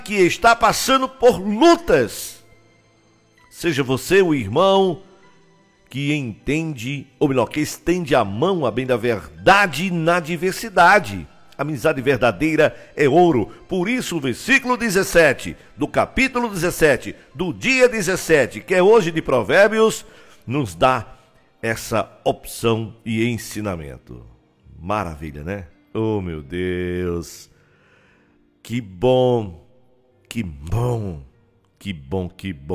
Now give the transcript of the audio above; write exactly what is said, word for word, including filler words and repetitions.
que está passando por lutas. Seja você o irmão que entende, ou melhor, que estende a mão a bem da verdade na diversidade. A amizade verdadeira é ouro. Por isso o versículo dezessete, do capítulo dezessete, do dia dezessete, que é hoje de Provérbios, nos dá essa opção e ensinamento. Maravilha, né? Oh, meu Deus! Que bom, que bom, que bom, que bom.